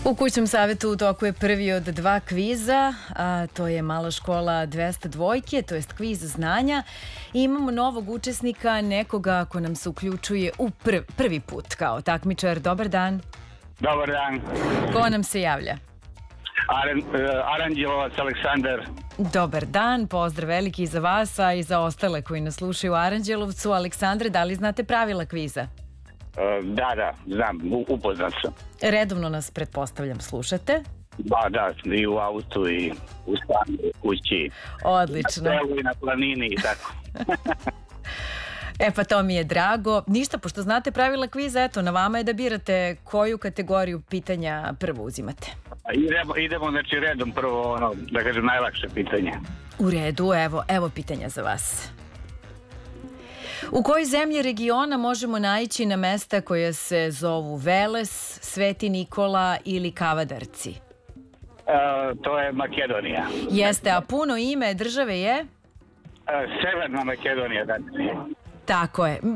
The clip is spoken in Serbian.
U kućnom savjetu u toku je prvi od dva kviza, a to je Mala škola 202, to jest kviz znanja. I imamo novog učesnika, nekoga ko nam se uključuje u prvi put kao takmičar. Dobar dan. Dobar dan. Ko nam se javlja? Aranđelovac Aleksandar. Dobar dan, pozdrav veliki za vas, a i za ostale koji nas slušaju u Aranđelovcu. Aleksandre, da li znate pravila kviza? Da, znam, upoznat sam. Redovno nas, pretpostavljam, slušate? Da, i u autu, i u stanu, u kući. Odlično. Na selu i na planini i tako. Pa to mi je drago. Ništa, pošto znate pravila kviza, eto, na vama je da birate koju kategoriju pitanja prvo uzimate. Idemo znači redom prvo, da kažem, najlakše pitanje. U redu, evo pitanja za vas. U kojoj zemlji regiona možemo naići na mesta koja se zovu Veles, Sveti Nikola ili Kavadarci? To je Makedonija. Jeste, a puno ime države je? Severna Makedonija, da. Tako je.